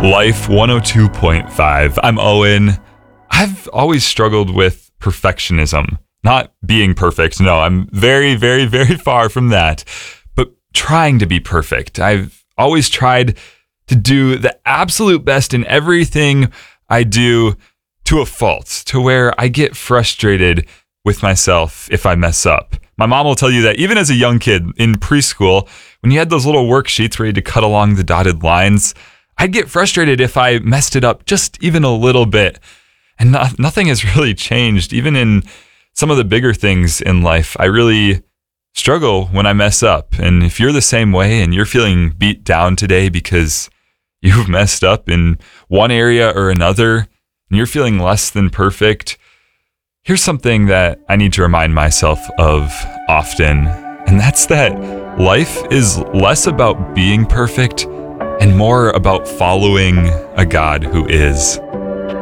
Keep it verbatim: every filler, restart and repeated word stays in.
Life one oh two point five. I'm Owen. I've always struggled with perfectionism. Not being perfect. No, I'm very, very, very far from that. But trying to be perfect. I've always tried to do the absolute best in everything I do to a fault, to where I get frustrated with myself if I mess up. My mom will tell you that even as a young kid in preschool, when you had those little worksheets where you had to cut along the dotted lines, I'd get frustrated if I messed it up just even a little bit. And not, nothing has really changed. Even in some of the bigger things in life, I really struggle when I mess up. And if you're the same way and you're feeling beat down today because you've messed up in one area or another, and you're feeling less than perfect, here's something that I need to remind myself of often. And that's that life is less about being perfect and more about following a God who is.